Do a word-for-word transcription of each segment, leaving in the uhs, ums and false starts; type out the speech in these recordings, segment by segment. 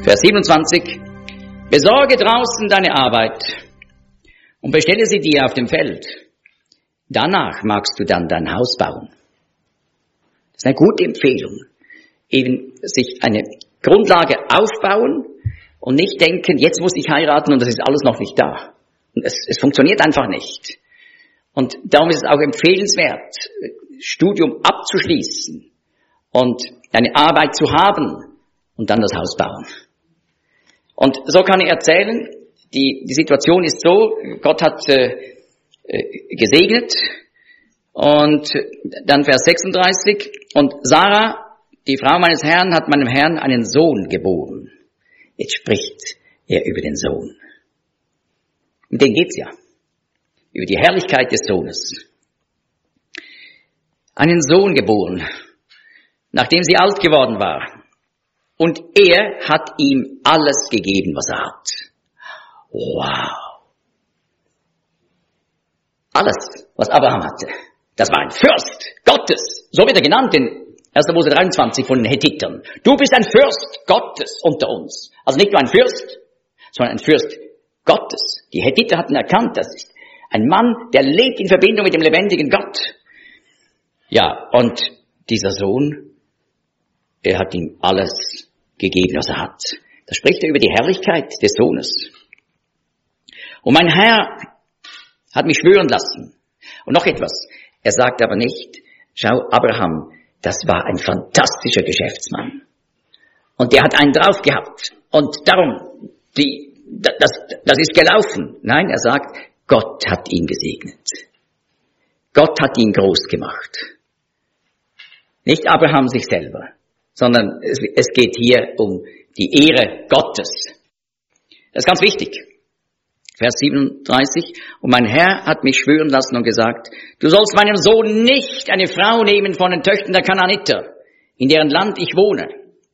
Vers siebenundzwanzig. Besorge draußen deine Arbeit und bestelle sie dir auf dem Feld. Danach magst du dann dein Haus bauen. Das ist eine gute Empfehlung. Eben sich eine Grundlage aufbauen und nicht denken, jetzt muss ich heiraten und das ist alles noch nicht da. Und es, es funktioniert einfach nicht. Und darum ist es auch empfehlenswert, Studium abzuschließen und eine Arbeit zu haben und dann das Haus bauen. Und so kann ich erzählen, die, die Situation ist so, Gott hat äh, gesegnet und dann Vers sechsunddreißig, und Sarah, die Frau meines Herrn, hat meinem Herrn einen Sohn geboren. Jetzt spricht er über den Sohn. Um den geht's ja. Über die Herrlichkeit des Sohnes. Einen Sohn geboren, nachdem sie alt geworden war. Und er hat ihm alles gegeben, was er hat. Wow. Alles, was Abraham hatte. Das war ein Fürst Gottes. So wird er genannt in erster Mose dreiundzwanzig von den Hethitern. Du bist ein Fürst Gottes unter uns. Also nicht nur ein Fürst, sondern ein Fürst Gottes. Die Hethiter hatten erkannt, das ist ein Mann, der lebt in Verbindung mit dem lebendigen Gott. Ja, und dieser Sohn, er hat ihm alles gegeben, was er hat. Da spricht er über die Herrlichkeit des Sohnes. Und mein Herr hat mich schwören lassen. Und noch etwas. Er sagt aber nicht, schau, Abraham, das war ein fantastischer Geschäftsmann. Und der hat einen drauf gehabt. Und darum, die, das, das ist gelaufen. Nein, er sagt, Gott hat ihn gesegnet. Gott hat ihn groß gemacht. Nicht Abraham sich selber, sondern es, es geht hier um die Ehre Gottes. Das ist ganz wichtig. Vers siebenunddreißig. Und mein Herr hat mich schwören lassen und gesagt, du sollst meinem Sohn nicht eine Frau nehmen von den Töchtern der Kanaaniter, in deren Land ich wohne,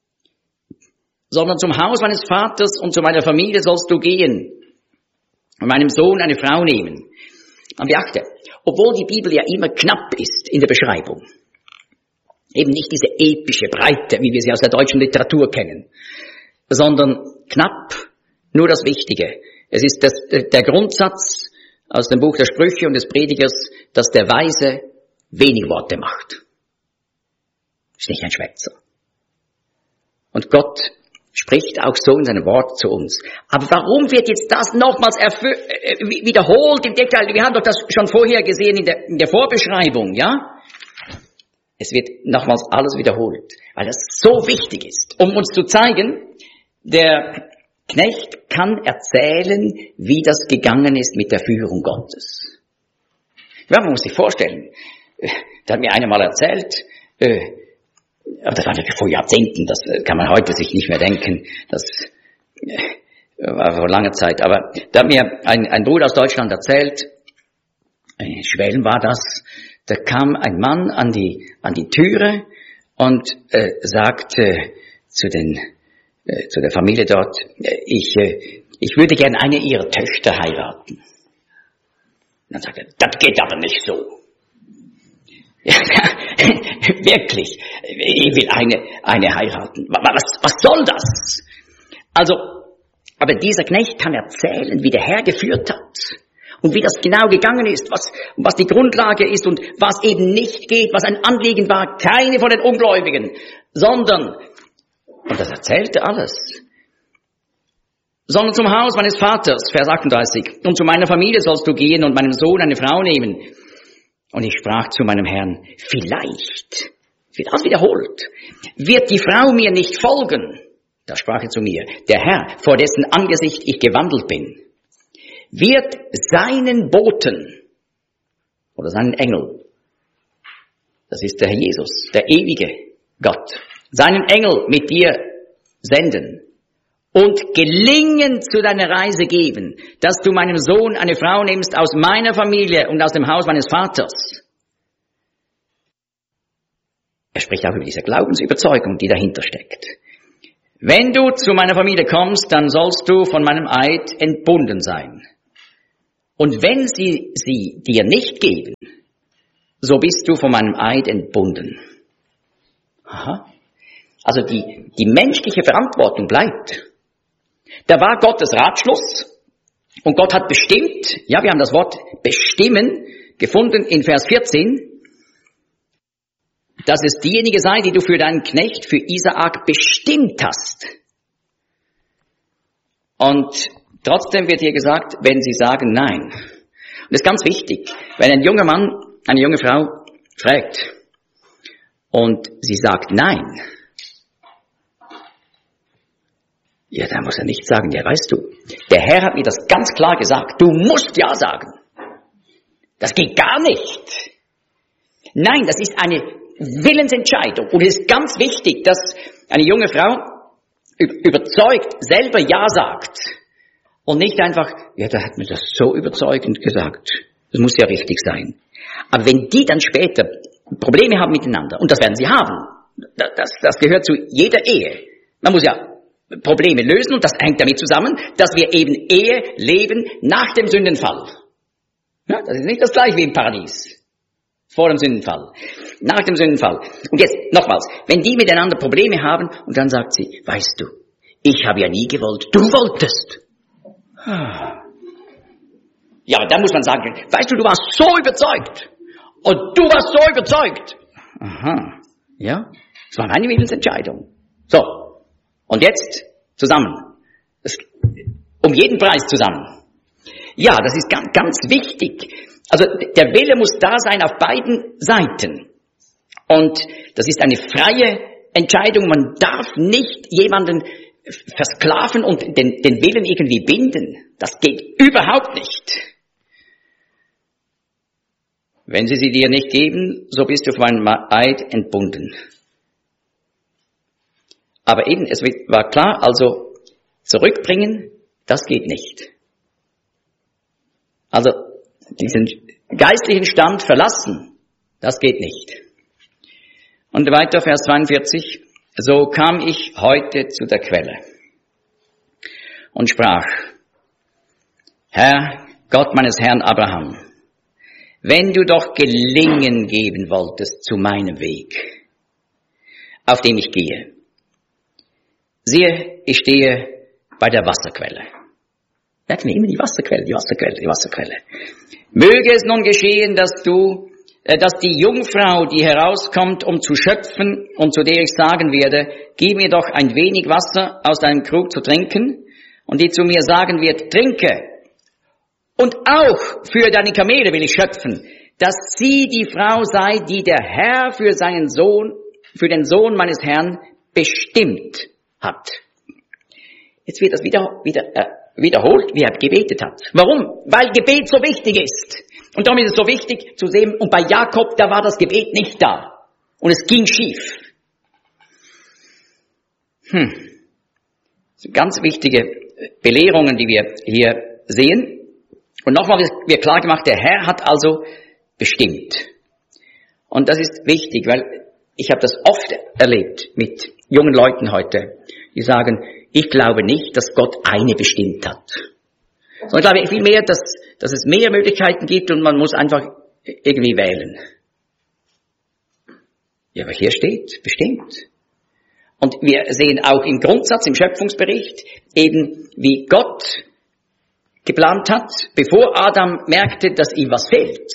sondern zum Haus meines Vaters und zu meiner Familie sollst du gehen und meinem Sohn eine Frau nehmen. Man beachte, obwohl die Bibel ja immer knapp ist in der Beschreibung, eben nicht diese epische Breite, wie wir sie aus der deutschen Literatur kennen, sondern knapp, nur das Wichtige. Es ist das, der Grundsatz aus dem Buch der Sprüche und des Predigers, dass der Weise wenig Worte macht. Ist nicht ein Schwätzer. Und Gott spricht auch so in seinem Wort zu uns. Aber warum wird jetzt das nochmals erfü- äh, wiederholt im Detail? Wir haben doch das schon vorher gesehen in der, in der Vorbeschreibung, ja? Es wird nochmals alles wiederholt, weil das so wichtig ist, um uns zu zeigen, der Knecht kann erzählen, wie das gegangen ist mit der Führung Gottes. Ja, man muss sich vorstellen, da hat mir einer mal erzählt, äh, aber das war wirklich vor Jahrzehnten, das kann man heute sich nicht mehr denken, das äh, war vor langer Zeit, aber da hat mir ein, ein Bruder aus Deutschland erzählt, in Schwelm war das, da kam ein Mann an die, an die Türe und äh, sagte zu den zu der Familie dort, ich, ich würde gern eine ihrer Töchter heiraten. Und dann sagt er, das geht aber nicht so. Ja, wirklich, ich will eine, eine heiraten. Was, was soll das? Also, aber dieser Knecht kann erzählen, wie der Herr geführt hat. Und wie das genau gegangen ist, was, was die Grundlage ist und was eben nicht geht, was ein Anliegen war, keine von den Ungläubigen, sondern und das erzählte alles. Sondern zum Haus meines Vaters, Vers achtunddreißig, und zu meiner Familie sollst du gehen und meinem Sohn eine Frau nehmen. Und ich sprach zu meinem Herrn, vielleicht, wird alles wiederholt, wird die Frau mir nicht folgen. Da sprach er zu mir, der Herr, vor dessen Angesicht ich gewandelt bin, wird seinen Boten oder seinen Engel, das ist der Herr Jesus, der ewige Gott, seinen Engel mit dir senden und gelingen zu deiner Reise geben, dass du meinem Sohn eine Frau nimmst aus meiner Familie und aus dem Haus meines Vaters. Er spricht auch über diese Glaubensüberzeugung, die dahinter steckt. Wenn du zu meiner Familie kommst, dann sollst du von meinem Eid entbunden sein. Und wenn sie sie dir nicht geben, so bist du von meinem Eid entbunden. Aha. Also die, die menschliche Verantwortung bleibt. Da war Gottes Ratschluss und Gott hat bestimmt, ja, wir haben das Wort bestimmen gefunden in Vers vierzehn, dass es diejenige sei, die du für deinen Knecht, für Isaak bestimmt hast. Und trotzdem wird hier gesagt, wenn sie sagen Nein. Und das ist ganz wichtig, wenn ein junger Mann, eine junge Frau fragt und sie sagt Nein, ja, dann muss er nicht sagen, ja, weißt du, der Herr hat mir das ganz klar gesagt, du musst Ja sagen. Das geht gar nicht. Nein, das ist eine Willensentscheidung. Und es ist ganz wichtig, dass eine junge Frau überzeugt selber Ja sagt. Und nicht einfach, ja, da hat mir das so überzeugend gesagt. Das muss ja richtig sein. Aber wenn die dann später Probleme haben miteinander, und das werden sie haben, das, das gehört zu jeder Ehe. Man muss ja Probleme lösen und das hängt damit zusammen, dass wir eben Ehe leben nach dem Sündenfall. Ja, das ist nicht das gleiche wie im Paradies. Vor dem Sündenfall. Nach dem Sündenfall. Und jetzt, nochmals, wenn die miteinander Probleme haben und dann sagt sie, weißt du, ich habe ja nie gewollt, du wolltest. Ja, dann muss man sagen, weißt du, du warst so überzeugt. Und du warst so überzeugt. Aha, ja, das war meine Willensentscheidung. So, und jetzt zusammen. Das, um jeden Preis zusammen. Ja, das ist ganz, ganz wichtig. Also der Wille muss da sein auf beiden Seiten. Und das ist eine freie Entscheidung. Man darf nicht jemanden versklaven und den, den Willen irgendwie binden. Das geht überhaupt nicht. Wenn sie sie dir nicht geben, so bist du von meinem Eid entbunden. Aber eben, es war klar, also zurückbringen, das geht nicht. Also diesen geistlichen Stand verlassen, das geht nicht. Und weiter, Vers zweiundvierzig, so kam ich heute zu der Quelle und sprach, Herr, Gott meines Herrn Abraham, wenn du doch Gelingen geben wolltest zu meinem Weg, auf dem ich gehe. Siehe, ich stehe bei der Wasserquelle. Merken wir immer die Wasserquelle, die Wasserquelle, die Wasserquelle. Möge es nun geschehen, dass du, äh, dass die Jungfrau, die herauskommt, um zu schöpfen und zu der ich sagen werde, gib mir doch ein wenig Wasser aus deinem Krug zu trinken, und die zu mir sagen wird, trinke. Und auch für deine Kamele will ich schöpfen, dass sie die Frau sei, die der Herr für seinen Sohn, für den Sohn meines Herrn bestimmt hat. Jetzt wird das wieder, wieder, äh, wiederholt, wie er gebetet hat. Warum? Weil Gebet so wichtig ist. Und darum ist es so wichtig zu sehen, und bei Jakob, da war das Gebet nicht da. Und es ging schief. Hm. Das sind ganz wichtige Belehrungen, die wir hier sehen. Und nochmal wird klar gemacht, der Herr hat also bestimmt. Und das ist wichtig, weil ich habe das oft erlebt mit jungen Leuten heute, die sagen, ich glaube nicht, dass Gott eine bestimmt hat. Sondern ich glaube vielmehr, dass, dass es mehr Möglichkeiten gibt und man muss einfach irgendwie wählen. Ja, aber hier steht, bestimmt. Und wir sehen auch im Grundsatz, im Schöpfungsbericht, eben wie Gott geplant hat, bevor Adam merkte, dass ihm was fehlt.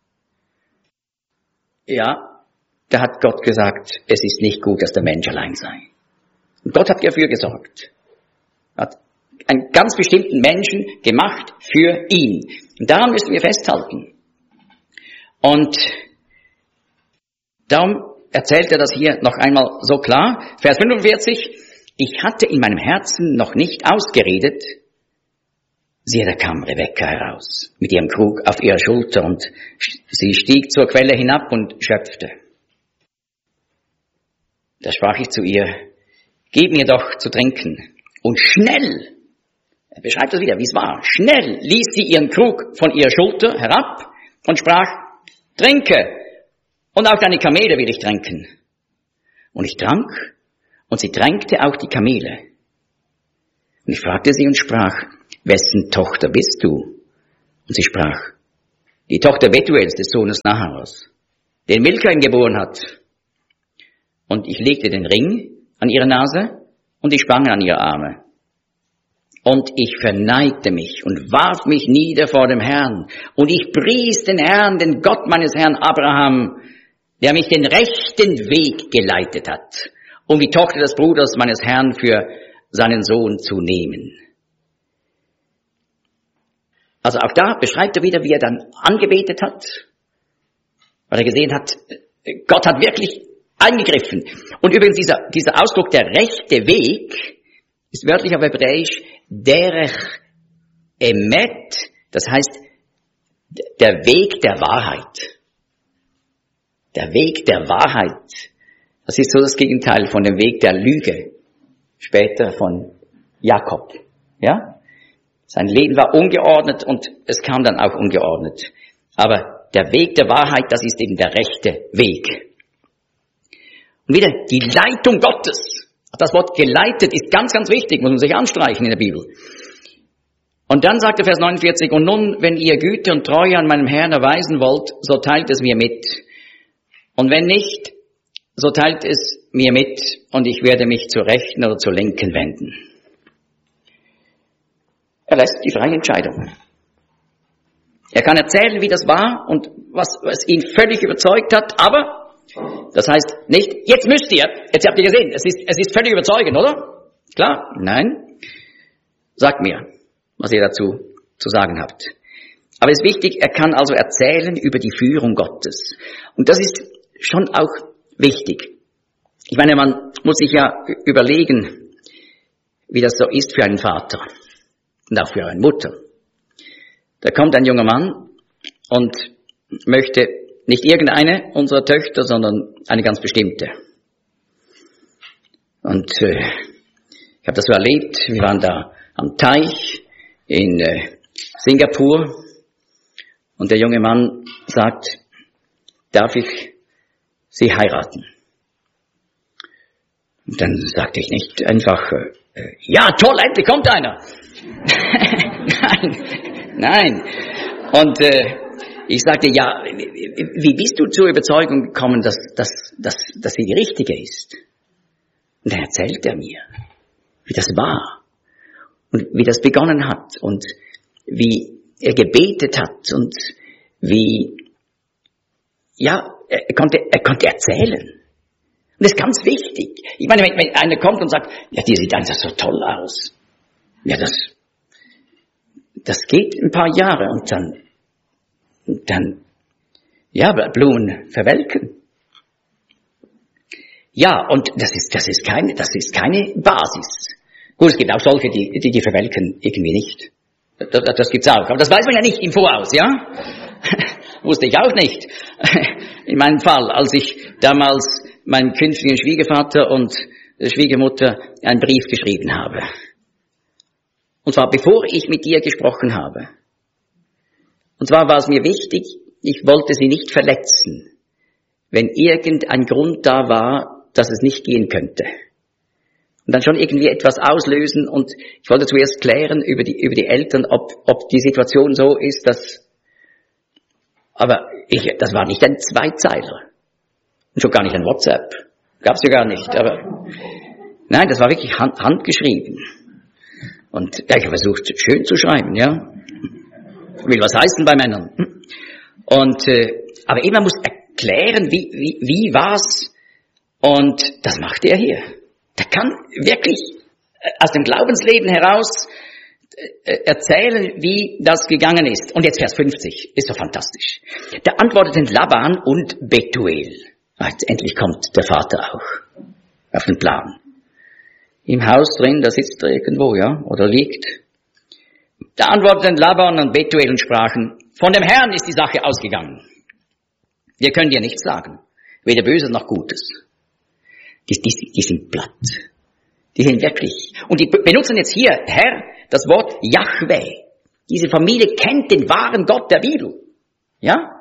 Ja, da hat Gott gesagt, es ist nicht gut, dass der Mensch allein sei. Und Gott hat dafür gesorgt. Hat einen ganz bestimmten Menschen gemacht für ihn. Und daran müssen wir festhalten. Und darum erzählt er das hier noch einmal so klar. Vers fünfundvierzig, ich hatte in meinem Herzen noch nicht ausgeredet, siehe, da kam Rebekka heraus, mit ihrem Krug auf ihrer Schulter, und sie stieg zur Quelle hinab und schöpfte. Da sprach ich zu ihr, gib mir doch zu trinken. Und schnell, er beschreibt das wieder, wie es war, schnell ließ sie ihren Krug von ihrer Schulter herab und sprach, trinke, und auch deine Kamele will ich tränken. Und ich trank, und sie tränkte auch die Kamele. Und ich fragte sie und sprach, wessen Tochter bist du? Und sie sprach, die Tochter Betuels, des Sohnes Naharos, den Milka ihm geboren hat. Und ich legte den Ring an ihre Nase und die Spangen an ihre Arme. Und ich verneigte mich und warf mich nieder vor dem Herrn. Und ich pries den Herrn, den Gott meines Herrn Abraham, der mich den rechten Weg geleitet hat, um die Tochter des Bruders meines Herrn für seinen Sohn zu nehmen. Also auch da beschreibt er wieder, wie er dann angebetet hat, weil er gesehen hat, Gott hat wirklich eingegriffen. Und übrigens dieser, dieser Ausdruck, der rechte Weg, ist wörtlich auf Hebräisch derech emet, das heißt der Weg der Wahrheit. Der Weg der Wahrheit. Das ist so das Gegenteil von dem Weg der Lüge, später von Jakob. Ja? Sein Leben war ungeordnet und es kam dann auch ungeordnet. Aber der Weg der Wahrheit, das ist eben der rechte Weg. Und wieder die Leitung Gottes. Das Wort geleitet ist ganz, ganz wichtig, muss man sich anstreichen in der Bibel. Und dann sagt der Vers neunundvierzig, und nun, wenn ihr Güte und Treue an meinem Herrn erweisen wollt, so teilt es mir mit. Und wenn nicht, so teilt es mir mit und ich werde mich zur Rechten oder zur Linken wenden. Er lässt die freie Entscheidung. Er kann erzählen, wie das war und was, was ihn völlig überzeugt hat, aber das heißt nicht, jetzt müsst ihr, jetzt habt ihr gesehen, es ist, es ist völlig überzeugend, oder? Klar? Nein. Sagt mir, was ihr dazu zu sagen habt. Aber es ist wichtig, er kann also erzählen über die Führung Gottes. Und das ist schon auch wichtig. Ich meine, man muss sich ja überlegen, wie das so ist für einen Vater und auch für eine Mutter. Da kommt ein junger Mann und möchte nicht irgendeine unserer Töchter, sondern eine ganz bestimmte. Und äh, ich habe das so erlebt, wir waren da am Teich in äh, Singapur und der junge Mann sagt, darf ich Sie heiraten? Und dann sagte ich nicht einfach, äh, ja toll, endlich kommt einer. Nein, nein. Und äh, ich sagte, ja, wie bist du zur Überzeugung gekommen, dass, dass, dass, dass sie die richtige ist? Und dann erzählt er mir, wie das war und wie das begonnen hat und wie er gebetet hat und wie, ja, er konnte, er konnte erzählen. Und das ist ganz wichtig. Ich meine, wenn, wenn einer kommt und sagt, ja, die sieht einfach so toll aus. Ja, das, das geht ein paar Jahre und dann, und dann, ja, Blumen verwelken. Ja, und das ist, das ist keine, das ist keine Basis. Gut, es gibt auch solche, die, die, die verwelken irgendwie nicht. Das, das gibt's auch. Aber das weiß man ja nicht im Voraus, ja? Wusste ich auch nicht. In meinem Fall, als ich damals meinem künftigen Schwiegervater und der Schwiegermutter einen Brief geschrieben habe. Und zwar bevor ich mit ihr gesprochen habe. Und zwar war es mir wichtig, ich wollte sie nicht verletzen, wenn irgendein Grund da war, dass es nicht gehen könnte. Und dann schon irgendwie etwas auslösen und ich wollte zuerst klären über die, über die Eltern, ob, ob die Situation so ist, dass, aber ich, das war nicht ein Zweizeiler. Und schon gar nicht ein WhatsApp. Gab's ja gar nicht, aber, nein, das war wirklich hand, handgeschrieben. Und ja, ich habe versucht, schön zu schreiben, ja. Will was heißen bei Männern. Und, äh, aber eben, man muss erklären, wie, wie, wie war's. Und das macht er hier. Der kann wirklich aus dem Glaubensleben heraus äh, erzählen, wie das gegangen ist. Und jetzt Vers fünfzig, ist doch fantastisch. Da antworteten Laban und Betuel. Ach, jetzt endlich kommt der Vater auch auf den Plan. Im Haus drin, da sitzt er irgendwo, ja, oder liegt. Da antworteten Laban und Betuel und sprachen, von dem Herrn ist die Sache ausgegangen. Wir können dir nichts sagen, weder Böses noch Gutes. Die, die, die sind platt. Die sind wirklich. Und die benutzen jetzt hier, Herr, das Wort Jahwe. Diese Familie kennt den wahren Gott der Bibel. Ja?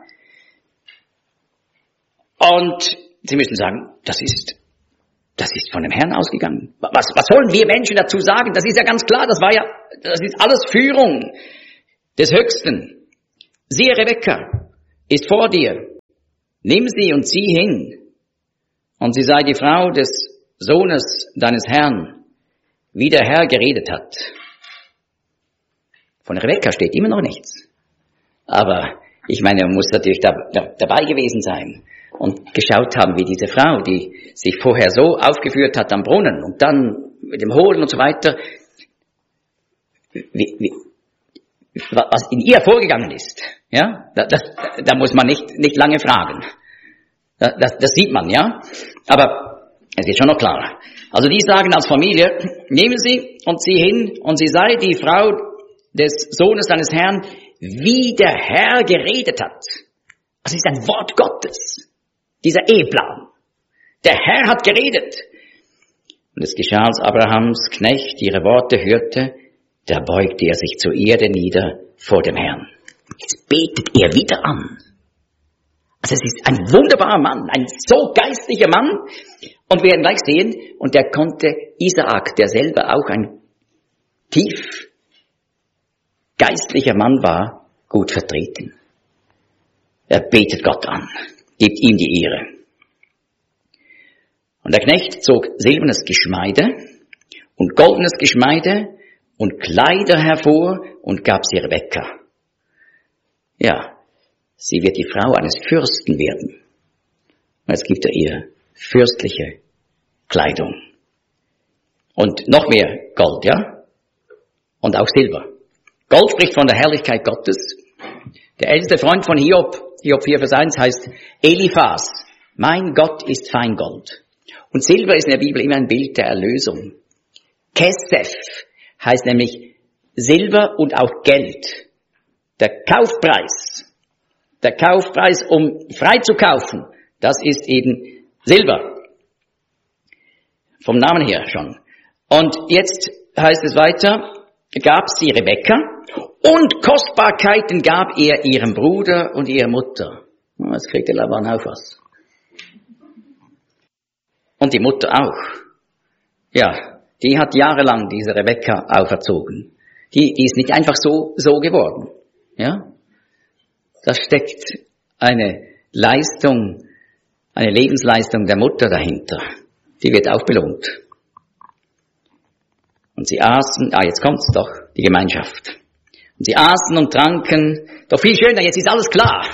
Und sie müssen sagen, das ist, das ist von dem Herrn ausgegangen. Was, was sollen wir Menschen dazu sagen? Das ist ja ganz klar, das war ja, das ist alles Führung des Höchsten. Siehe, Rebekka ist vor dir. Nimm sie und zieh hin. Und sie sei die Frau des Sohnes deines Herrn, wie der Herr geredet hat. Von Rebekka steht immer noch nichts. Aber ich meine, man muss natürlich da, da, dabei gewesen sein und geschaut haben, wie diese Frau, die sich vorher so aufgeführt hat am Brunnen und dann mit dem Holen und so weiter, wie, wie, was in ihr vorgegangen ist. Ja, da, das, da muss man nicht, nicht lange fragen. Das, das sieht man, ja. Aber es ist schon noch klar. Also die sagen als Familie, nehmen Sie und zieh hin und sie sei die Frau des Sohnes seines Herrn, wie der Herr geredet hat. Das ist ein Wort Gottes, dieser Eheplan. Der Herr hat geredet. Und es geschah, als Abrahams Knecht ihre Worte hörte, da beugte er sich zur Erde nieder vor dem Herrn. Jetzt betet er wieder an. Also es ist ein wunderbarer Mann, ein so geistlicher Mann. Und wir werden gleich sehen, und der konnte Isaak, der selber auch ein tief geistlicher Mann war, gut vertreten. Er betet Gott an, gibt ihm die Ehre. Und der Knecht zog silbernes Geschmeide und goldenes Geschmeide und Kleider hervor und gab sie Rebekka. Ja, sie wird die Frau eines Fürsten werden. Und jetzt gibt er ihr fürstliche Kleidung. Und noch mehr Gold, ja? Und auch Silber. Gold spricht von der Herrlichkeit Gottes. Der älteste Freund von Hiob, Hiob vier Vers eins heißt Eliphas. Mein Gott ist Feingold. Und Silber ist in der Bibel immer ein Bild der Erlösung. Kesef heißt nämlich Silber und auch Geld. Der Kaufpreis. Der Kaufpreis, um frei zu kaufen, das ist eben Silber. Vom Namen her schon. Und jetzt heißt es weiter, gab sie Rebekka und Kostbarkeiten gab er ihrem Bruder und ihrer Mutter. Jetzt kriegt der Laban auch was. Und die Mutter auch. Ja, die hat jahrelang diese Rebekka auferzogen. Die, die ist nicht einfach so, so geworden. Ja? Da steckt eine Leistung, eine Lebensleistung der Mutter dahinter. Die wird auch belohnt. Und sie aßen, ah, jetzt kommt's doch, die Gemeinschaft. Und sie aßen und tranken, doch viel schöner, jetzt ist alles klar.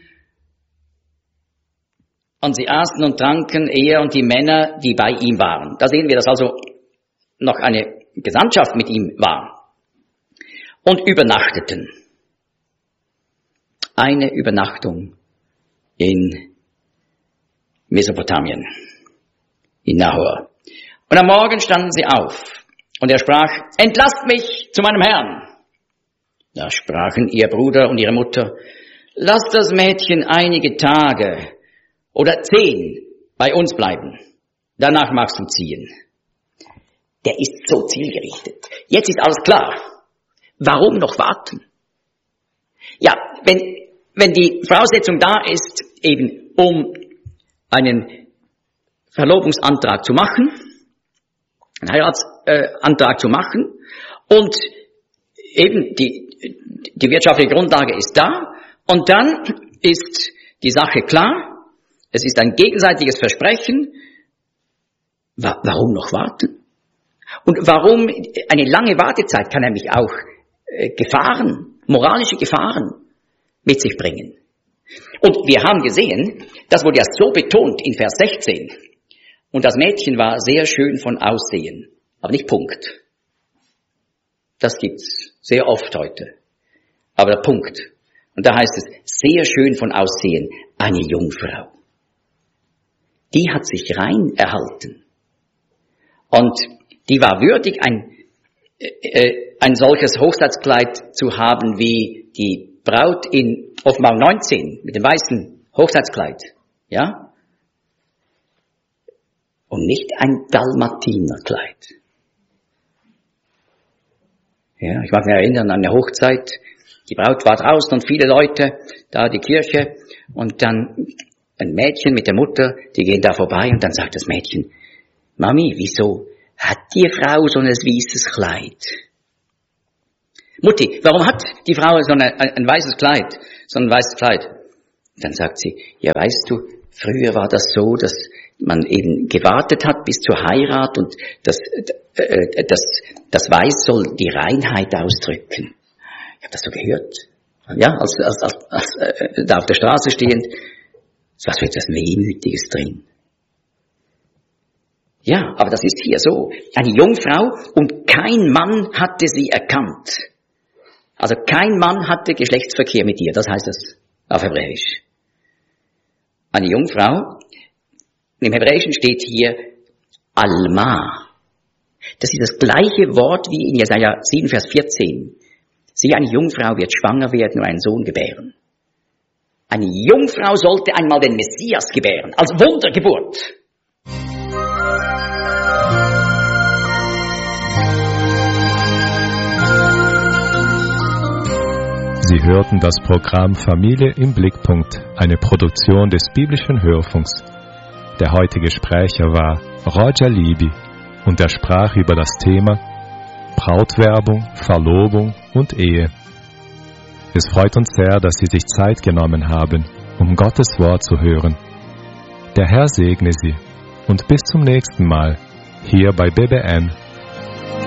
Und sie aßen und tranken, er und die Männer, die bei ihm waren. Da sehen wir, dass also noch eine Gesandtschaft mit ihm war. Und übernachteten. Eine Übernachtung in Mesopotamien, in Nahor. Und am Morgen standen sie auf. Und er sprach, entlasst mich zu meinem Herrn. Da sprachen ihr Bruder und ihre Mutter, lasst das Mädchen einige Tage oder zehn bei uns bleiben. Danach magst du ziehen. Der ist so zielgerichtet. Jetzt ist alles klar. Warum noch warten? Ja, wenn, wenn die Voraussetzung da ist, eben um einen Verlobungsantrag zu machen, einen Heiratsantrag zu machen und eben die, die wirtschaftliche Grundlage ist da und dann ist die Sache klar, es ist ein gegenseitiges Versprechen, warum noch warten? Und warum eine lange Wartezeit kann nämlich auch äh, Gefahren, moralische Gefahren mit sich bringen. Und wir haben gesehen, das wurde ja so betont in Vers sechzehn. Und das Mädchen war sehr schön von Aussehen, aber nicht Punkt. Das gibt's sehr oft heute. Aber der Punkt. Und da heißt es, sehr schön von Aussehen, eine Jungfrau. Die hat sich rein erhalten. Und die war würdig, ein, äh, ein solches Hochzeitskleid zu haben wie die Braut in Offenbarung neunzehn mit dem weißen Hochzeitskleid. Ja? Und nicht ein Dalmatinerkleid. Ja, ich mag mich erinnern an eine Hochzeit. Die Braut war draußen und viele Leute, da die Kirche. Und dann ein Mädchen mit der Mutter, die gehen da vorbei und dann sagt das Mädchen, Mami, wieso hat die Frau so ein weißes Kleid? Mutti, warum hat die Frau so eine, ein, ein weißes Kleid, so ein weißes Kleid? Dann sagt sie, ja weißt du, früher war das so, dass man eben gewartet hat bis zur Heirat und das, äh, das, das Weiß soll die Reinheit ausdrücken. Ich habe das so gehört. Ja, als, als, als, als äh, da auf der Straße stehend, es war so etwas Wehmütiges drin. Ja, aber das ist hier so. Eine Jungfrau und kein Mann hatte sie erkannt. Also kein Mann hatte Geschlechtsverkehr mit ihr, das heißt es auf Hebräisch. Eine Jungfrau, im Hebräischen steht hier Alma. Das ist das gleiche Wort wie in Jesaja sieben, Vers vierzehn. Siehe, eine Jungfrau wird schwanger werden und einen Sohn gebären. Eine Jungfrau sollte einmal den Messias gebären, als Wundergeburt. Sie hörten das Programm Familie im Blickpunkt, eine Produktion des Biblischen Hörfunks. Der heutige Sprecher war Roger Libby und er sprach über das Thema Brautwerbung, Verlobung und Ehe. Es freut uns sehr, dass Sie sich Zeit genommen haben, um Gottes Wort zu hören. Der Herr segne Sie und bis zum nächsten Mal hier bei B B M